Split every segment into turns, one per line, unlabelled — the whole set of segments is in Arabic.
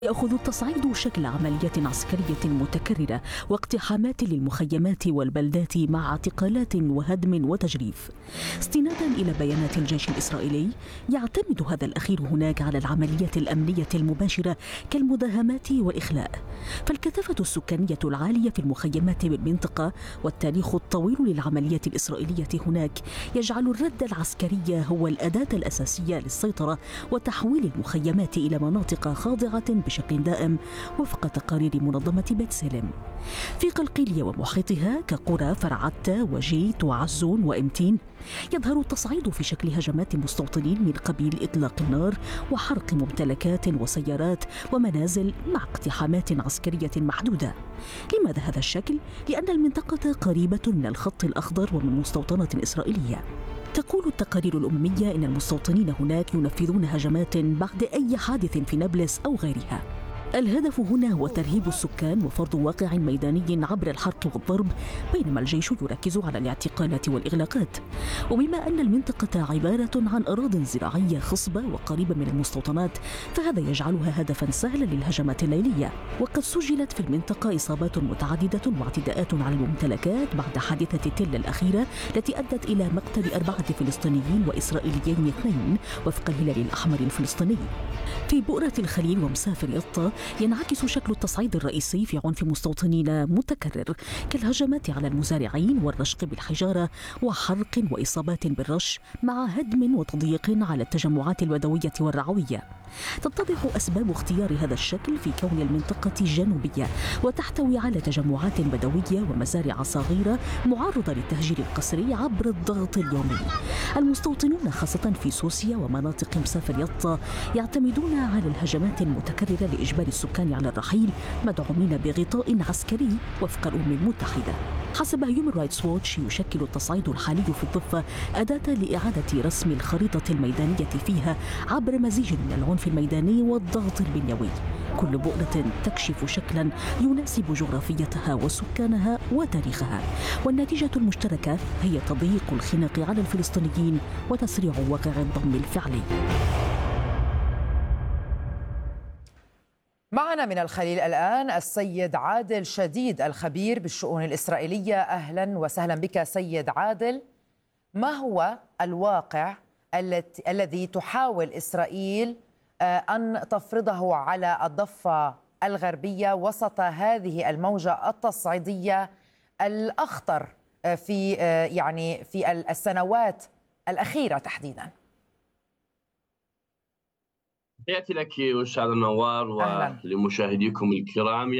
يأخذ التصعيد شكل عمليات عسكرية متكررة واقتحامات للمخيمات والبلدات مع اعتقالات وهدم وتجريف. استنادا إلى بيانات الجيش الإسرائيلي، يعتمد هذا الأخير هناك على العمليات الأمنية المباشرة كالمداهمات والإخلاء. فالكثافة السكانية العالية في المخيمات بالمنطقة والتاريخ الطويل للعمليات الإسرائيلية هناك يجعل الرد العسكري هو الأداة الأساسية للسيطرة وتحويل المخيمات إلى مناطق خاضعة بشكل دائم وفق تقارير منظمة بيت سلم. في قلقيلية ومحيطها كقرى فرعتة وجيت وعزون وإمتين، يظهر التصعيد في شكل هجمات مستوطنين من قبيل إطلاق النار وحرق ممتلكات وسيارات ومنازل مع اقتحامات عسكرية محدودة. لماذا هذا الشكل؟ لأن المنطقة قريبة من الخط الأخضر ومن مستوطنات إسرائيلية. تقول التقارير الأممية إن المستوطنين هناك ينفذون هجمات بعد أي حادث في نابلس أو غيرها. الهدف هنا هو ترهيب السكان وفرض واقع ميداني عبر الحرق والضرب، بينما الجيش يركز على الاعتقالات والإغلاقات. وبما أن المنطقة عبارة عن أراضٍ زراعية خصبة وقريبة من المستوطنات، فهذا يجعلها هدفا سهلا للهجمات الليلية. وقد سجلت في المنطقة إصابات متعددة واعتداءات على الممتلكات بعد حادثة تل الأخيرة التي أدت إلى مقتل 4 فلسطينيين وإسرائيليين 2 وفق الهلال الأحمر الفلسطيني. في بؤرة الخليل ومسافر يطا ينعكس شكل التصعيد الرئيسي في عنف مستوطنين متكرر كالهجمات على المزارعين والرشق بالحجارة وحرق وإصابات بالرش مع هدم وتضييق على التجمعات البدوية والرعوية. تتضح أسباب اختيار هذا الشكل في كون المنطقة جنوبية وتحتوي على تجمعات بدوية ومزارع صغيرة معرضة للتهجير القسري عبر الضغط اليومي. المستوطنون خاصة في سوسيا ومناطق مسافر يطا يعتمدون على الهجمات المتكررة لإجبار السكان على الرحيل، مدعومين بغطاء عسكري وفق الأمم المتحدة. حسب هيومن رايتس ووتش، يشكل التصعيد الحالي في الضفة أداة لإعادة رسم الخريطة الميدانية فيها عبر مزيج من العنف الميداني والضغط البنيوي، كل بؤرة تكشف شكلا يناسب جغرافيتها وسكانها وتاريخها، والنتيجة المشتركة هي تضييق الخناق على الفلسطينيين وتسريع واقع الضم الفعلي.
معنا من الخليل الآن السيد عادل شديد الخبير بالشؤون الإسرائيلية. أهلا وسهلا بك سيد عادل. ما هو الواقع الذي تحاول إسرائيل أن تفرضه على الضفة الغربية وسط هذه الموجة التصعيدية الأخطر في السنوات الأخيرة تحديدا؟
تحياتي لك أستاذ نوار ولمشاهديكم الكرام.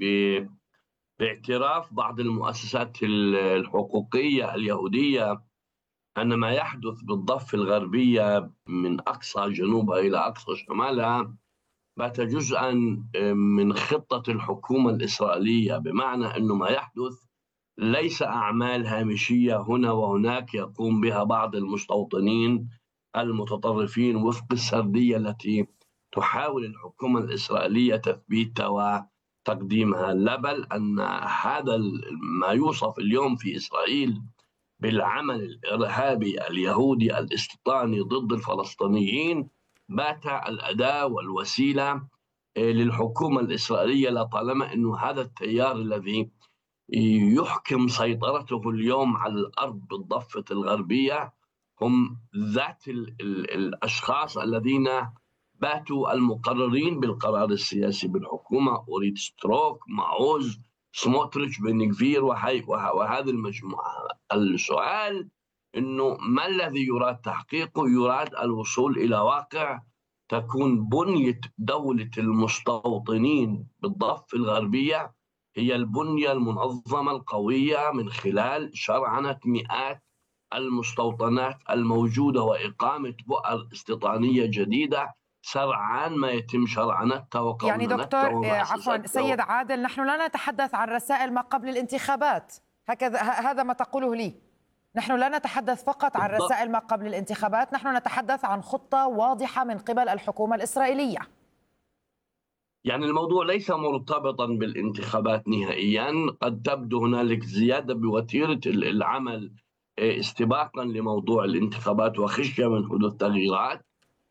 باعتراف بعض المؤسسات الحقوقية اليهودية أن ما يحدث بالضفة الغربية من أقصى جنوبها إلى أقصى شمالها بات جزءا من خطة الحكومة الإسرائيلية، بمعنى أنه ما يحدث ليس أعمال هامشية هنا وهناك يقوم بها بعض المستوطنين المتطرفين وفق السردية التي تحاول الحكومة الإسرائيلية تثبيتها وتقديمها، لا بل أن هذا ما يوصف اليوم في إسرائيل بالعمل الإرهابي اليهودي الاستيطاني ضد الفلسطينيين بات الأداة والوسيلة للحكومة الإسرائيلية، لطالما أنه هذا التيار الذي يحكم سيطرته اليوم على الأرض بالضفة الغربية هم ذات الأشخاص الذين باتوا المقررين بالقرار السياسي بالحكومة: أوريت ستروك، معوز، سموتريتش، بن غفير وهذه المجموعة. السؤال أنه ما الذي يراد تحقيقه؟ يراد الوصول إلى واقع تكون بنية دولة المستوطنين بالضفة الغربية هي البنية المنظمة القوية من خلال شرعنة مئات المستوطنات الموجودة وإقامة بؤر استيطانية جديدة سرعان ما يتم شرعنتها وقوننتها.
يعني دكتور عفوا سيد عادل، نحن لا نتحدث عن رسائل ما قبل الانتخابات، هذا ما تقوله لي. نحن لا نتحدث فقط عن رسائل ما قبل الانتخابات، نحن نتحدث عن خطة واضحة من قبل الحكومة الإسرائيلية.
يعني الموضوع ليس مرتبطا بالانتخابات نهائيا، قد تبدو هنالك زيادة بوتيرة العمل استباقا لموضوع الانتخابات وخشية من حدوث تغييرات،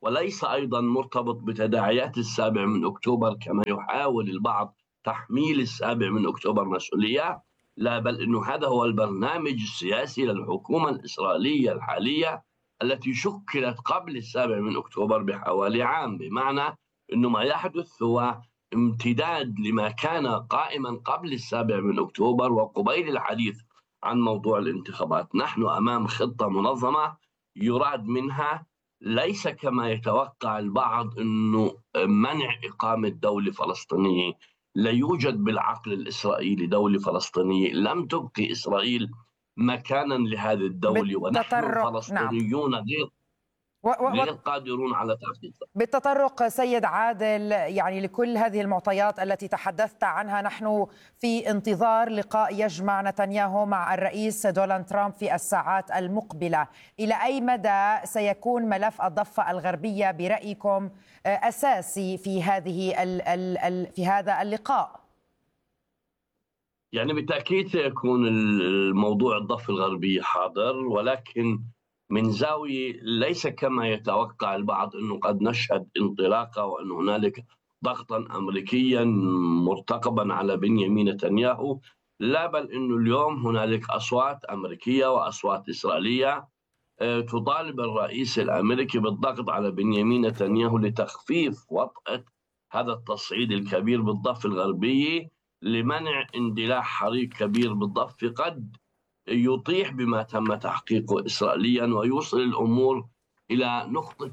وليس أيضا مرتبط بتداعيات 7 أكتوبر كما يحاول البعض تحميل 7 أكتوبر مسؤولية، لا بل أنه هذا هو البرنامج السياسي للحكومة الإسرائيلية الحالية التي شكلت قبل 7 أكتوبر بحوالي عام، بمعنى أنه ما يحدث هو امتداد لما كان قائما قبل 7 أكتوبر وقبيل الحديث عن موضوع الانتخابات. نحن أمام خطة منظمة يراد منها ليس كما يتوقع البعض أنه منع إقامة دولة فلسطينية. لا يوجد بالعقل الإسرائيلي دولة فلسطينية، لم تبقي إسرائيل مكانا لهذه الدولة، ونحن الفلسطينيون غير قادرون على تحقيقها.
بالتطرق سيد عادل يعني لكل هذه المعطيات التي تحدثت عنها، نحن في انتظار لقاء يجمع نتنياهو مع الرئيس دونالد ترامب في الساعات المقبلة. إلى أي مدى سيكون ملف الضفة الغربية برأيكم أساسي في هذا اللقاء؟
يعني بالتأكيد سيكون الموضوع الضفة الغربية حاضر، ولكن من زاوية ليس كما يتوقع البعض أنه قد نشهد انطلاقة وأن هنالك ضغطا أمريكيا مرتقبا على بنيامين نتنياهو، لا بل أنه اليوم هنالك أصوات أمريكية وأصوات إسرائيلية تطالب الرئيس الأمريكي بالضغط على بنيامين نتنياهو لتخفيف وطأة هذا التصعيد الكبير بالضفة الغربية لمنع اندلاع حريق كبير بالضفة قد يطيح بما تم تحقيقه إسرائيليا ويوصل الأمور إلى نقطة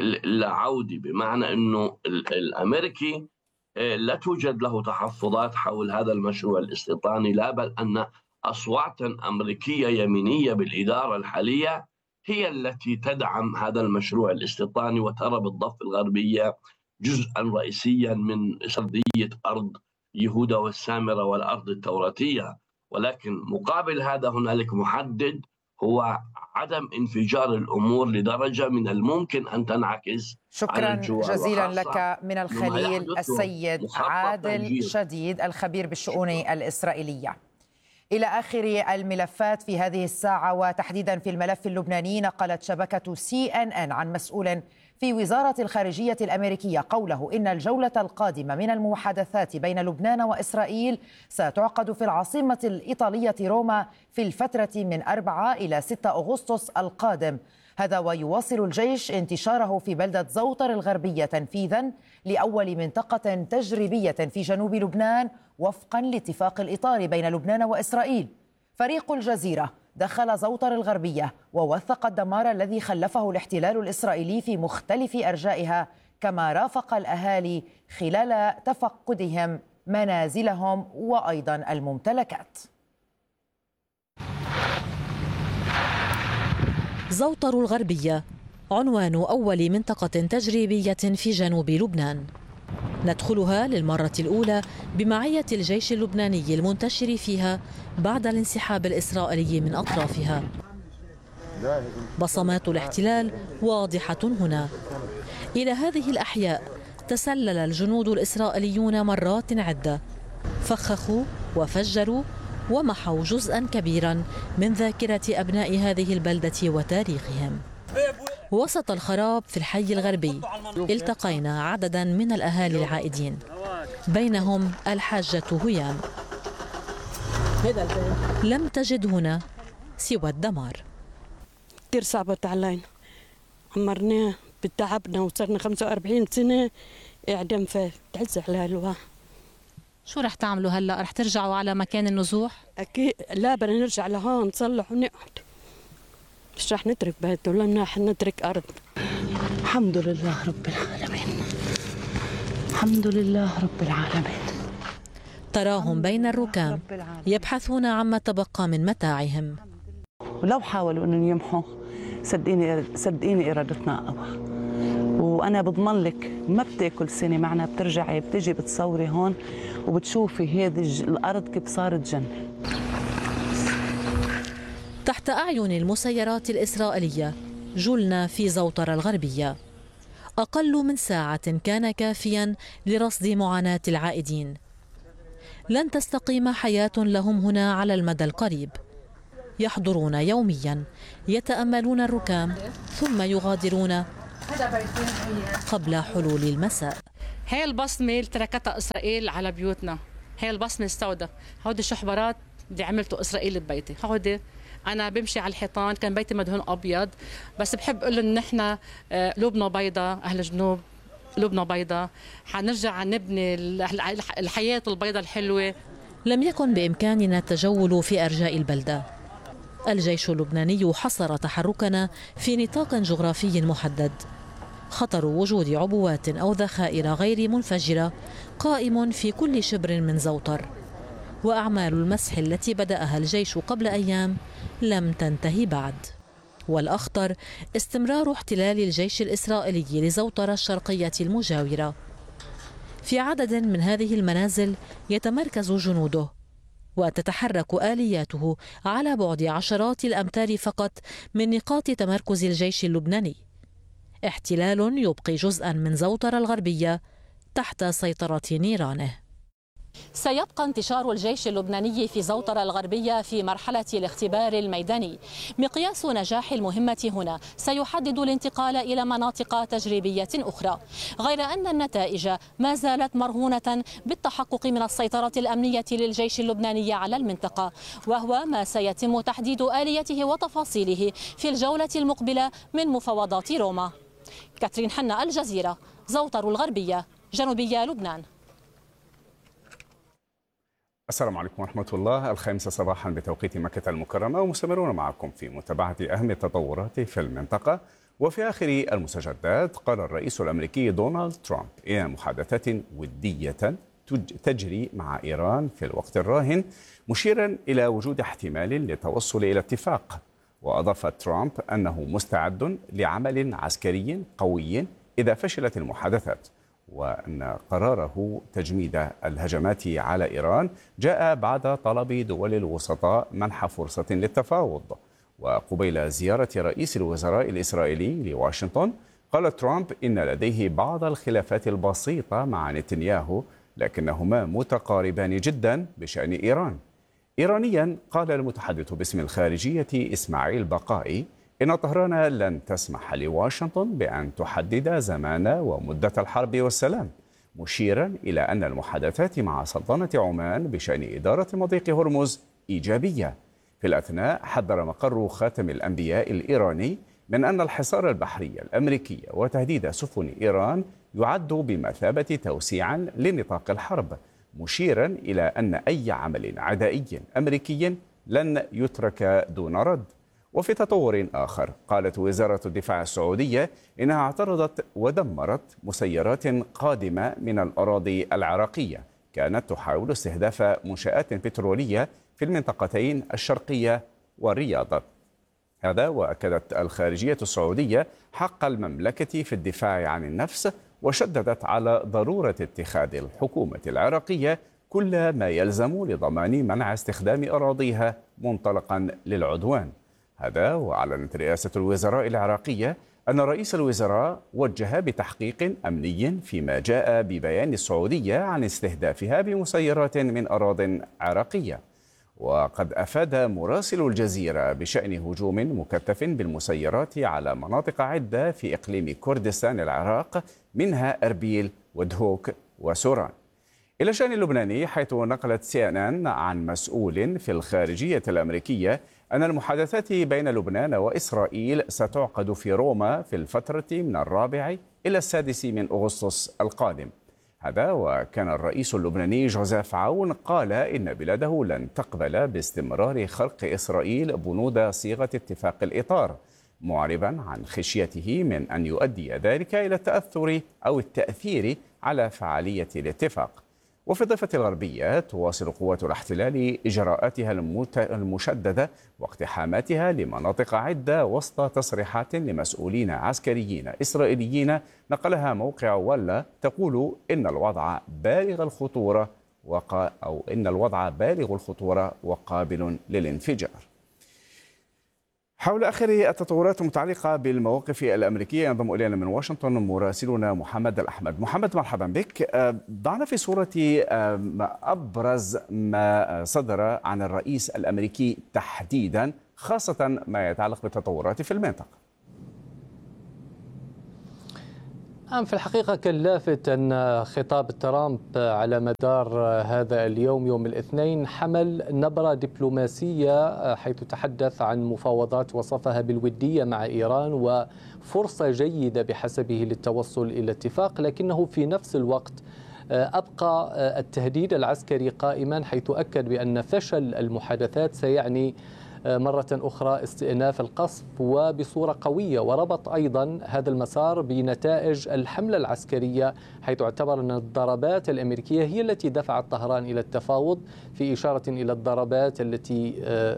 العودة، بمعنى أنه الأمريكي لا توجد له تحفظات حول هذا المشروع الاستيطاني، لا بل أن أصوات أمريكية يمينية بالإدارة الحالية هي التي تدعم هذا المشروع الاستيطاني وترى بالضفة الغربية جزءا رئيسيا من سردية أرض يهودا والسامرة والأرض التوراتية. ولكن مقابل هذا هنالك محدد هو عدم انفجار الأمور لدرجة من الممكن أن تنعكس.
شكرا جزيلا لك من الخليل السيد عادل شديد الخبير بالشؤون الإسرائيلية. إلى آخر الملفات في هذه الساعة وتحديدا في الملف اللبناني، نقلت شبكة CNN عن مسؤول في وزارة الخارجية الأمريكية قوله إن الجولة القادمة من المحادثات بين لبنان وإسرائيل ستعقد في العاصمة الإيطالية روما في الفترة من 4 إلى 6 أغسطس القادم. هذا ويواصل الجيش انتشاره في بلدة زوطر الغربية تنفيذا لأول منطقة تجريبية في جنوب لبنان وفقا لاتفاق الإطار بين لبنان وإسرائيل. فريق الجزيرة دخل زوطر الغربية ووثق الدمار الذي خلفه الاحتلال الإسرائيلي في مختلف أرجائها، كما رافق الأهالي خلال تفقدهم منازلهم وأيضا الممتلكات.
زوطر الغربية عنوان أول منطقة تجريبية في جنوب لبنان، ندخلها للمرة الأولى بمعية الجيش اللبناني المنتشر فيها بعد الانسحاب الإسرائيلي من أطرافها. بصمات الاحتلال واضحة هنا. إلى هذه الأحياء تسلل الجنود الإسرائيليون مرات عدة، فخخوا وفجروا ومحوا جزءا كبيرا من ذاكرة أبناء هذه البلدة وتاريخهم. وسط الخراب في الحي الغربي التقينا عددا من الأهالي العائدين، بينهم الحاجة هيام. لم تجد هنا سوى الدمار.
كثير صعبت علينا، عمرناه بتعبنا وصرنا 45 سنة إعدام فتعز على الواحد.
شو رح تعملوا هلا؟ رح ترجعوا على مكان النزوح؟
أكيد لا، بدنا نرجع لهون نصلح ونقعد، مش رح نترك بيت ولا رح نترك أرض. الحمد لله رب العالمين، الحمد لله رب العالمين.
تراهم بين الركام يبحثون عما تبقى من متاعهم.
ولو حاولوا أن يمحوا صدقيني إرادتنا أقوى، وأنا بضمن لك ما بتاكل سنة معنا، بترجعي بتجي بتصوري هون وبتشوفي هذه الأرض كيف صارت جنة.
تحت أعين المسيرات الإسرائيلية جلنا في زوطر الغربية. أقل من ساعة كان كافيا لرصد معاناة العائدين. لن تستقيم حياة لهم هنا على المدى القريب. يحضرون يوميا، يتأملون الركام ثم يغادرون قبل حلول المساء.
هي البصمة اللي تركتها إسرائيل على بيوتنا، هي البصمة السوداء، هودي الشحبرات اللي عملته إسرائيل ببيتي. هودي أنا بمشي على الحيطان، كان بيتي مدهون أبيض، بس بحب أقول إن إحنا قلوبنا بيضاء، أهل الجنوب قلوبنا بيضاء، حنرجع نبني الحياة البيضاء الحلوة.
لم يكن بإمكاننا التجول في أرجاء البلدة. الجيش اللبناني حصر تحركنا في نطاق جغرافي محدد. خطر وجود عبوات أو ذخائر غير منفجرة قائم في كل شبر من زوطر، وأعمال المسح التي بدأها الجيش قبل أيام لم تنتهي بعد. والأخطر استمرار احتلال الجيش الإسرائيلي لزوطر الشرقية المجاورة. في عدد من هذه المنازل يتمركز جنوده، وتتحرك آلياته على بعد عشرات الأمتار فقط من نقاط تمركز الجيش اللبناني. احتلال يبقي جزءا من زوطر الغربية تحت سيطرة نيرانه. سيبقى انتشار الجيش اللبناني في زوطر الغربية في مرحلة الاختبار الميداني. مقياس نجاح المهمة هنا سيحدد الانتقال إلى مناطق تجريبية أخرى، غير أن النتائج ما زالت مرهونة بالتحقق من السيطرة الأمنية للجيش اللبناني على المنطقة، وهو ما سيتم تحديد آليته وتفاصيله في الجولة المقبلة من مفاوضات روما. كاترين حنا، الجزيرة، زوطر الغربية، جنوبية لبنان.
السلام عليكم ورحمة الله. 5 صباحا بتوقيت مكة المكرمة، ومستمرون معكم في متابعة أهم التطورات في المنطقة. وفي آخر المستجدات قال الرئيس الأمريكي دونالد ترامب إن محادثات ودية تجري مع إيران في الوقت الراهن، مشيرا إلى وجود احتمال للتوصل إلى اتفاق. وأضاف ترامب أنه مستعد لعمل عسكري قوي إذا فشلت المحادثات، وأن قراره تجميد الهجمات على إيران جاء بعد طلب دول الوسطاء منح فرصة للتفاوض. وقبيل زيارة رئيس الوزراء الإسرائيلي لواشنطن، قال ترامب إن لديه بعض الخلافات البسيطة مع نتنياهو، لكنهما متقاربان جدا بشأن إيران. إيرانيا، قال المتحدث باسم الخارجية إسماعيل بقائي إن طهران لن تسمح لواشنطن بأن تحدد زمان ومدة الحرب والسلام، مشيرا إلى أن المحادثات مع سلطنة عمان بشأن إدارة مضيق هرمز إيجابية. في الأثناء، حذر مقر خاتم الأنبياء الإيراني من أن الحصار البحري الأمريكي وتهديد سفن إيران يعد بمثابة توسيع لنطاق الحرب، مشيرا إلى أن أي عمل عدائي أمريكي لن يترك دون رد. وفي تطور آخر، قالت وزارة الدفاع السعودية إنها اعترضت ودمرت مسيرات قادمة من الأراضي العراقية كانت تحاول استهداف منشآت بترولية في المنطقتين الشرقية والرياض. هذا وأكدت الخارجية السعودية حق المملكة في الدفاع عن النفس، وشددت على ضرورة اتخاذ الحكومة العراقية كل ما يلزم لضمان منع استخدام أراضيها منطلقا للعدوان. هذا وأعلنت رئاسة الوزراء العراقية أن رئيس الوزراء وجه بتحقيق أمني فيما جاء ببيان السعودية عن استهدافها بمسيرات من أراضٍ عراقية. وقد أفاد مراسل الجزيرة بشأن هجوم مكثف بالمسيرات على مناطق عدة في إقليم كردستان العراق، منها أربيل ودهوك وسوران. إلى الشأن اللبناني، حيث نقلت CNN عن مسؤول في الخارجية الأمريكية أن المحادثات بين لبنان وإسرائيل ستعقد في روما في الفترة من 4 إلى 6 من أغسطس القادم. هذا وكان الرئيس اللبناني جوزيف عون قال إن بلاده لن تقبل باستمرار خلق إسرائيل بنود صيغة اتفاق الإطار، معربا عن خشيته من أن يؤدي ذلك إلى التأثر أو التأثير على فعالية الاتفاق. وفي الضفة الغربية، تواصل قوات الاحتلال إجراءاتها المشددة واقتحاماتها لمناطق عدة وسط تصريحات لمسؤولين عسكريين إسرائيليين نقلها موقع ولا تقول إن الوضع بالغ الخطورة وقابل للانفجار. حول آخر التطورات المتعلقة بالمواقف الأمريكية ينضم إلينا من واشنطن مراسلنا محمد الأحمد. محمد، مرحبا بك. ضعنا في صورة أبرز ما صدر عن الرئيس الأمريكي تحديدا، خاصة ما يتعلق بالتطورات في المنطقة.
في الحقيقة كان لافت أن خطاب ترامب على مدار هذا اليوم يوم الاثنين حمل نبرة دبلوماسية، حيث تحدث عن مفاوضات وصفها بالودية مع إيران وفرصة جيدة بحسبه للتوصل إلى اتفاق، لكنه في نفس الوقت أبقى التهديد العسكري قائما، حيث أكد بأن فشل المحادثات سيعني مرة أخرى استئناف القصف وبصورة قوية، وربط أيضا هذا المسار بنتائج الحملة العسكرية، حيث اعتبر أن الضربات الأمريكية هي التي دفعت طهران إلى التفاوض، في إشارة إلى الضربات التي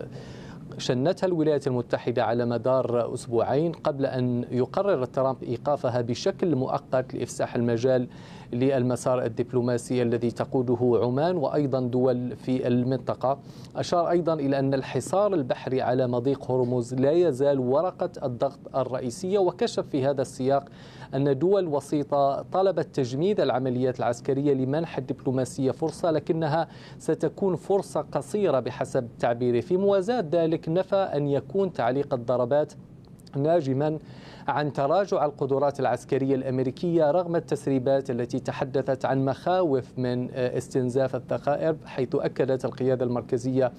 شنتها الولايات المتحدة على مدار أسبوعين قبل أن يقرر ترامب إيقافها بشكل مؤقت لإفساح المجال للمسار الدبلوماسي الذي تقوده عمان وأيضا دول في المنطقة. أشار أيضا إلى أن الحصار البحري على مضيق هرمز لا يزال ورقة الضغط الرئيسية، وكشف في هذا السياق أن دول وسيطة طلبت تجميد العمليات العسكرية لمنح الدبلوماسية فرصة، لكنها ستكون فرصة قصيرة بحسب تعبيره. في موازاة ذلك نفى أن يكون تعليق الضربات ناجما عن تراجع القدرات العسكرية الأمريكية رغم التسريبات التي تحدثت عن مخاوف من استنزاف الذخائر، حيث أكدت القيادة المركزية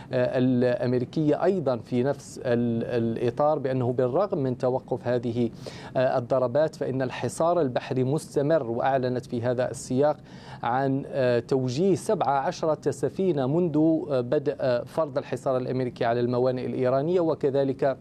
الأمريكية أيضا في نفس الإطار بأنه بالرغم من توقف هذه الضربات فإن الحصار البحري مستمر، وأعلنت في هذا السياق عن توجيه 17 سفينة منذ بدء فرض الحصار الأمريكي على الموانئ الإيرانية، وكذلك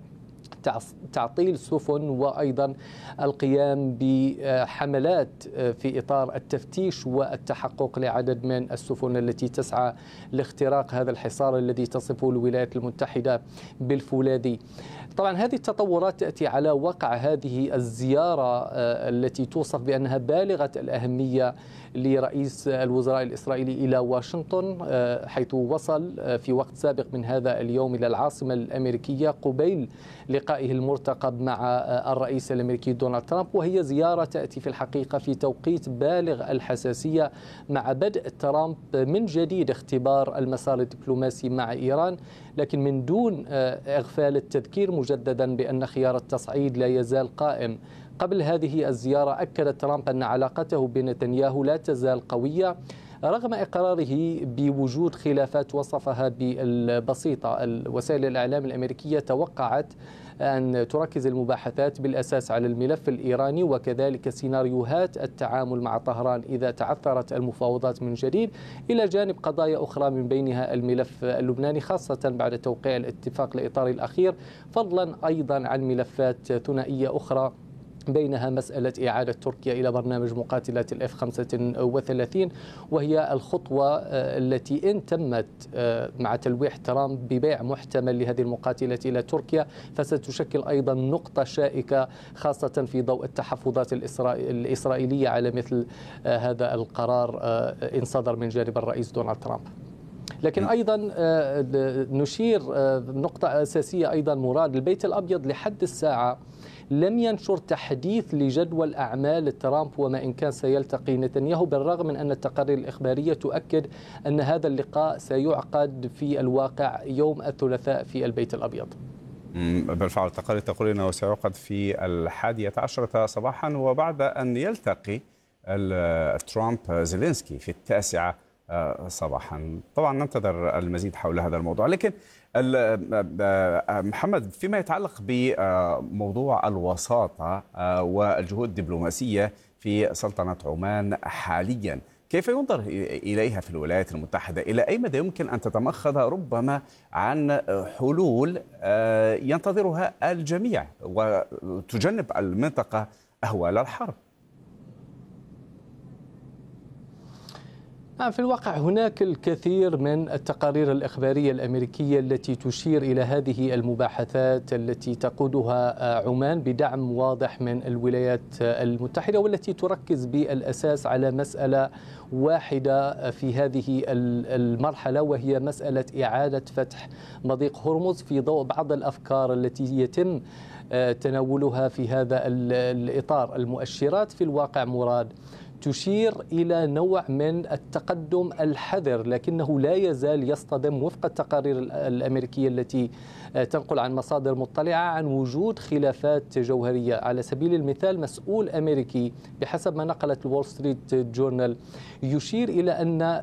تعطيل سفن وأيضا القيام بحملات في إطار التفتيش والتحقق لعدد من السفن التي تسعى لاختراق هذا الحصار الذي تصفه الولايات المتحدة بالفولاذي. طبعا هذه التطورات تأتي على وقع هذه الزيارة التي توصف بأنها بالغة الأهمية لرئيس الوزراء الإسرائيلي إلى واشنطن، حيث وصل في وقت سابق من هذا اليوم إلى العاصمة الأمريكية قبيل لقائه المرتقب مع الرئيس الأمريكي دونالد ترامب، وهي زيارة تأتي في الحقيقة في توقيت بالغ الحساسية مع بدء ترامب من جديد اختبار المسار الدبلوماسي مع إيران، لكن من دون إغفال التذكير مجددا بأن خيار التصعيد لا يزال قائم. قبل هذه الزيارة أكد ترامب أن علاقته بنتنياهو لا تزال قوية رغم إقراره بوجود خلافات وصفها بالبسيطة. وسائل الإعلام الأمريكية توقعت أن تركز المباحثات بالأساس على الملف الإيراني وكذلك سيناريوهات التعامل مع طهران إذا تعثرت المفاوضات من جديد، إلى جانب قضايا أخرى من بينها الملف اللبناني، خاصة بعد توقيع الاتفاق الإطاري الأخير، فضلا أيضا عن ملفات ثنائية أخرى بينها مسألة إعادة تركيا إلى برنامج مقاتلات الF-35، وهي الخطوة التي إن تمت مع تلويح ترامب ببيع محتمل لهذه المقاتلات إلى تركيا فستشكل أيضا نقطة شائكة، خاصة في ضوء التحفظات الإسرائيلية على مثل هذا القرار إن صدر من جانب الرئيس دونالد ترامب. لكن أيضا نشير نقطة أساسية أيضا مراد، البيت الأبيض لحد الساعة لم ينشر تحديث لجدول أعمال ترامب وما إن كان سيلتقي نتنياهو، بالرغم من أن التقارير الإخبارية تؤكد أن هذا اللقاء سيعقد في الواقع يوم الثلاثاء في البيت الأبيض.
بالفعل التقارير تقول أنه سيعقد في 11 صباحا، وبعد أن يلتقي ترامب زيلينسكي في 9 صباحا. طبعا ننتظر المزيد حول هذا الموضوع. لكن محمد، فيما يتعلق بموضوع الوساطة والجهود الدبلوماسية في سلطنة عمان حاليا، كيف ينظر إليها في الولايات المتحدة؟ إلى أي مدى يمكن أن تتمخض ربما عن حلول ينتظرها الجميع وتجنب المنطقة أهوال الحرب؟
في الواقع هناك الكثير من التقارير الإخبارية الأمريكية التي تشير إلى هذه المباحثات التي تقودها عمان بدعم واضح من الولايات المتحدة، والتي تركز بالأساس على مسألة واحدة في هذه المرحلة، وهي مسألة إعادة فتح مضيق هرمز في ضوء بعض الأفكار التي يتم تناولها في هذا الإطار. المؤشرات في الواقع مراد تشير إلى نوع من التقدم الحذر، لكنه لا يزال يصطدم وفق التقارير الأمريكية التي تنقل عن مصادر مطلعة عن وجود خلافات جوهرية. على سبيل المثال مسؤول أمريكي بحسب ما نقلت الول ستريت جورنال يشير إلى أن